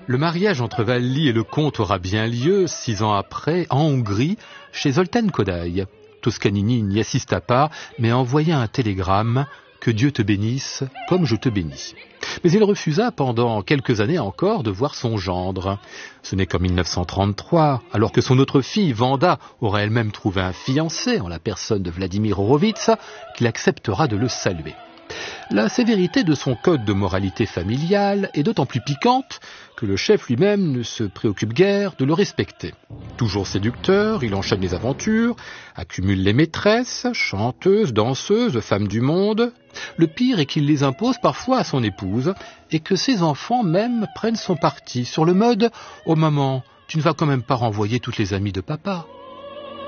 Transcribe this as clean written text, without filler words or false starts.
Le mariage entre Valli et le comte aura bien lieu 6 ans après, en Hongrie, chez Zoltán Kodály. Toscanini n'y assista pas, mais envoya un télégramme « Que Dieu te bénisse, comme je te bénis ». Mais il refusa pendant quelques années encore de voir son gendre. Ce n'est qu'en 1933, alors que son autre fille, Wanda, aura elle-même trouvé un fiancé en la personne de Vladimir Horowitz, qu'il acceptera de le saluer. La sévérité de son code de moralité familiale est d'autant plus piquante que le chef lui-même ne se préoccupe guère de le respecter. Toujours séducteur, il enchaîne les aventures, accumule les maîtresses, chanteuses, danseuses, femmes du monde. Le pire est qu'il les impose parfois à son épouse et que ses enfants même prennent son parti sur le mode « Oh maman, tu ne vas quand même pas renvoyer toutes les amies de papa ».